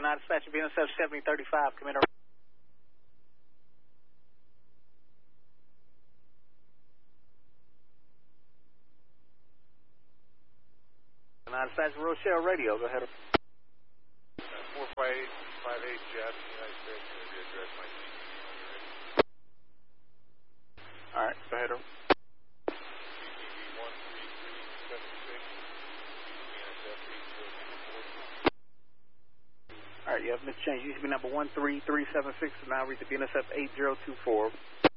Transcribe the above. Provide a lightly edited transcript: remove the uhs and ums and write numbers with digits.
now dispatch BNSF 7035, come in. Now dispatch Rochelle Radio, go ahead. 458 Jet, United States, going to be address my team. Alright, go ahead. CTV 13376, BNSF 8024. Alright, you have missed change. Used to be number 13376, and now read the BNSF 8024.